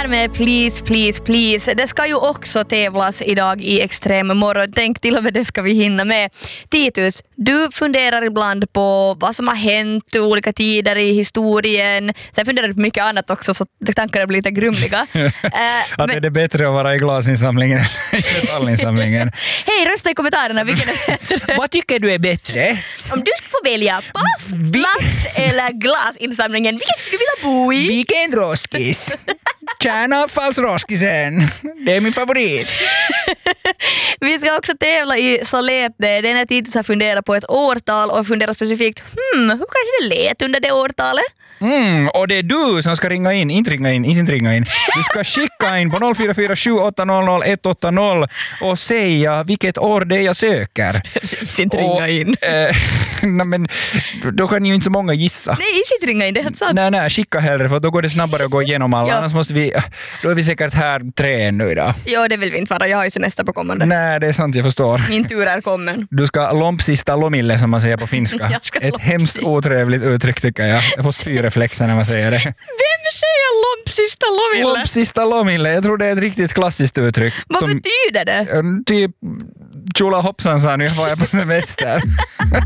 här med please, please, please. Det ska ju också tävlas idag i Extrem morgon. Tänk till och med det ska vi hinna med. Titus, du funderar ibland på vad som har hänt olika tider i historien. Sen funderar du på mycket annat också, så tankarna blir lite grumliga. Att är det bättre att vara i glasinsamlingen än i metallinsamlingen? Hej, rösta i kommentarerna. Vilken är bättre? Vad tycker du är bättre? Om du skulle få välja paff, plast eller glasinsamlingen, vilken skulle du vilja bo i? Vilken roskis? Kärnavfallsroskisen. Det är min favorit. Vi ska också tävla i Så lät det. Den här Titus har funderat på ett årtal och funderat specifikt, hur kanske det lät under det årtalet? Och det är du som ska inte ringa in. Du ska skicka in på 0447 800 180 och säga vilket år det är jag söker. Inte ringa in. Men då kan ju inte så många gissa. Nej, inte ringa in, det är helt sant. Nej, skicka hellre, för då går det snabbare att gå igenom alla. Ja. Annars då är vi säkert här 3 nu idag. Ja, det vill vi inte vara. Jag har ju semester på kommande. Nej, det är sant, jag förstår. Min tur är kommen. Du ska lompsista lomille, som man säger på finska. Ett hemskt otrevligt uttryck, tycker jag. Jag får spyreflexer när man säger det. Vem säger lompsista lomille? Lompsista lomille, jag tror det är ett riktigt klassiskt uttryck. Vad betyder det? Typ Tjola hoppsan sa nu, var jag på semester.